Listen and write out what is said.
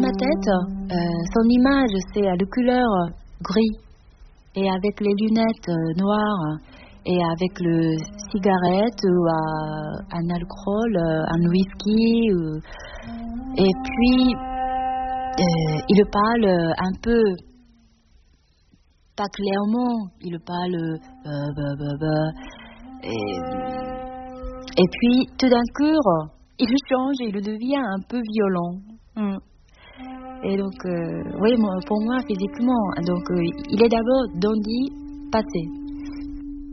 ma tête, son image, c'est à la couleur gris et avec les lunettes noires et avec le cigarette ou un alcool, un whisky. Et puis, il parle un peu, pas clairement, il parle... Et puis, tout d'un coup, il change et il devient un peu violent. Et donc, oui, pour moi, physiquement, donc, il est d'abord dandy, passé.